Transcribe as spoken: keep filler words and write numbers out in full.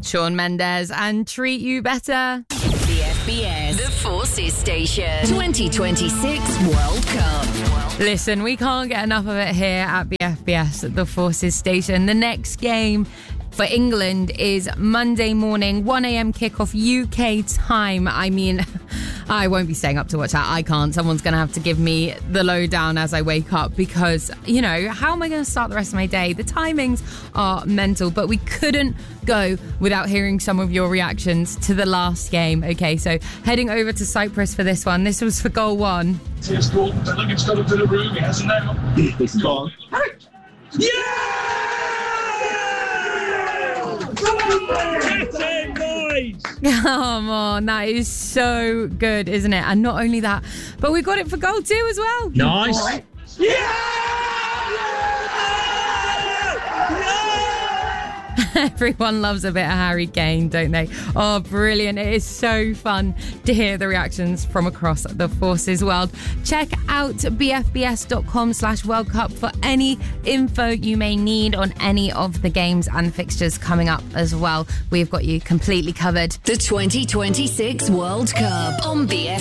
Shawn Mendes and Treat You Better. The F B S, the Forces Station, twenty twenty-six World Cup. Listen, we can't get enough of it here at the F B S, the Forces Station. The next game for England is Monday morning, one a.m. kickoff U K time. I mean, I won't be staying up to watch that. I can't. Someone's going to have to give me the lowdown as I wake up because, you know, how am I going to start the rest of my day? The timings are mental, but we couldn't go without hearing some of your reactions to the last game. Okay, so heading over to Cyprus for this one. This was for goal one. Here's Gordon. I think it's got a bit of room. He hasn't now. It's gone. Yeah! Come on, that is so good, isn't it? And not only that, but we got it for goal two as well. Nice. Yeah! Everyone loves a bit of Harry Kane, don't they? Oh, brilliant. It is so fun to hear the reactions from across the Forces world. Check out b f b s dot com slash World Cup for any info you may need on any of the games and fixtures coming up as well. We've got you completely covered. The twenty twenty-six World Cup on B F